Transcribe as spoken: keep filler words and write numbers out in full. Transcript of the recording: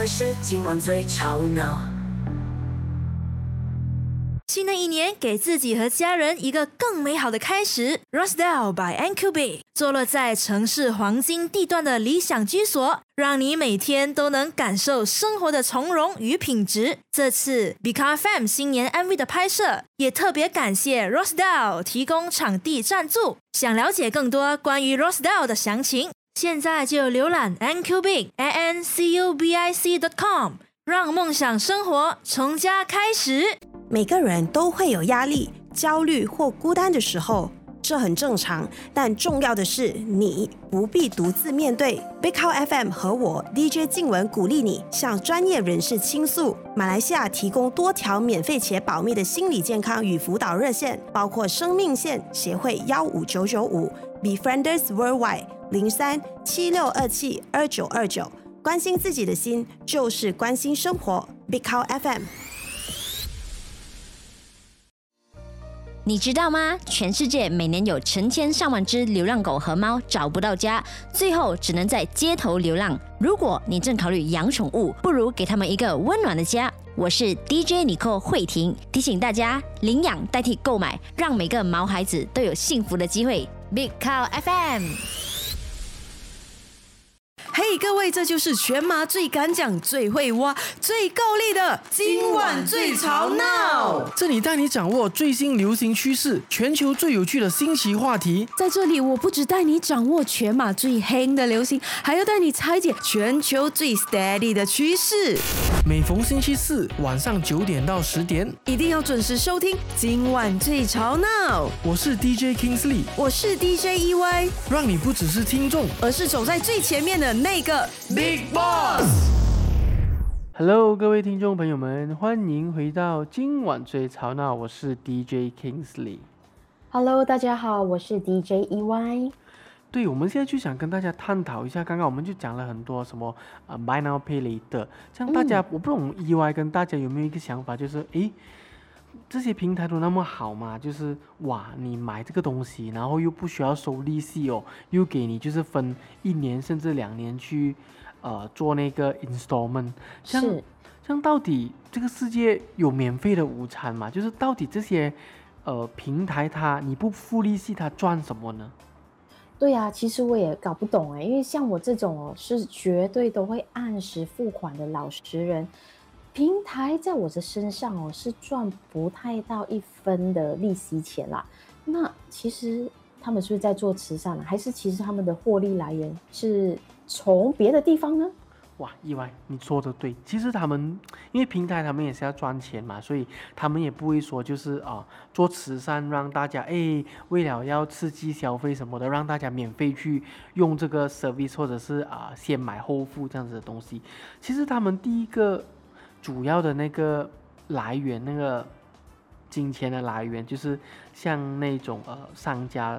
是今晚最吵闹。 新的一年，给自己和家人一个更美好的开始。Rosedale by N Q B 坐落在城市黄金地段的理想居所，让你每天都能感受生活的从容与品质。这次 Big F M 新年 M V 的拍摄，也特别感谢 Rosedale 提供场地赞助。想了解更多关于 Rosedale 的详情，现在就浏览 N Q B A N C U B I C dot com， 让梦想生活从家开始。 每个人都会有压力、焦虑或孤单的时候，这很正常。但重要的是，你不必独自面对。Big House F M 和我 D J 静文鼓励你向专业人士倾诉。马来西亚提供多条免费且保密的心理健康与辅导热线，包括生命线协会幺五九九五、Befrienders Worldwide 零三七六二七二九二九。关心自己的心，就是关心生活。Big House F M。 你知道吗？全世界每年有成千上万只流浪狗和猫找不到家，最后只能在街头流浪。如果你正考虑养宠物，不如给他们一个温暖的家。我是 D J 尼寇慧婷，提醒大家领养代替购买，让每个毛孩子都有幸福的机会。Big Cow F M。 嘿、hey, 各位，这就是全马最敢讲、最会挖、最够力的今晚最吵闹。 这里带你掌握最新流行趋势，全球最有趣的新奇话题。 在这里，我不只带你掌握全马最夯的流行，还要带你拆解全球最 steady 的趋势。 每逢星期四晚上九点到十点， 一定要准时收听今晚最吵闹。 我是 D J Kingsley， 我是 D J E Y， 让你不只是听众， 而是走在最前面的那个 Big Boss。Hello， 各位听众朋友们，欢迎回到今晚最吵闹，我是 D J Kingsley。Hello， 大家好，我是 D J E Y。 对，我们现在就想跟大家探讨一下，刚刚我们就讲了很多什么呃 Buy Now Pay Later， 这样大家、嗯、我不懂 E Y 跟大家有没有一个想法，就是诶，这些平台都那么好嘛，就是哇，你买这个东西，然后又不需要收利息哦，又给你就是分一年甚至两年去呃做那个 installment， 像像到底这个世界有免费的午餐吗？就是到底这些呃平台它你不付利息它赚什么呢？ 对啊，其实我也搞不懂哎，因为像我这种哦是绝对都会按时付款的老实人，平台在我的身上哦是赚不太到一分的利息钱啦。那其实他们是不是在做慈善啊？还是其实他们的获利来源是从别的地方呢？ 哇，意外，你说的对。其实他们因为平台他们也是要赚钱嘛，所以他们也不会说就是啊、呃、做慈善让大家哎为了要刺激消费什么的，让大家免费去用这个 service 或者是啊、呃、先买后付这样子的东西。其实他们第一个主要的那个来源，那个金钱的来源，就是像那种呃商家